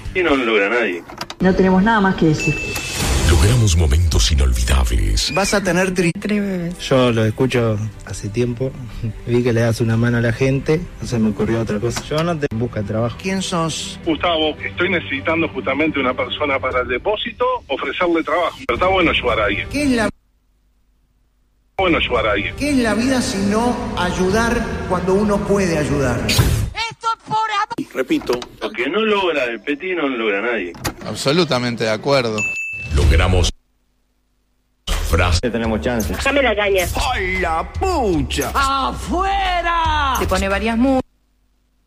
Y no lo logra nadie. No tenemos nada más que decir. Logramos momentos inolvidables. Vas a tener 3 bebés. Yo lo escucho hace tiempo. Vi que le das una mano a la gente. No se me ocurrió otra cosa. Yo no te busco trabajo. ¿Quién sos? Gustavo, estoy necesitando justamente una persona para el depósito, ofrecerle trabajo. Pero está bueno ayudar a alguien. ¿Qué es la ¿Qué es la vida sino ayudar cuando uno puede ayudar? Repito, lo que no logra el Petit no lo logra nadie. Absolutamente de acuerdo. Logramos frase. Tenemos chance. Déjame la caña. ¡Ay, la pucha! ¡Afuera! Se pone varias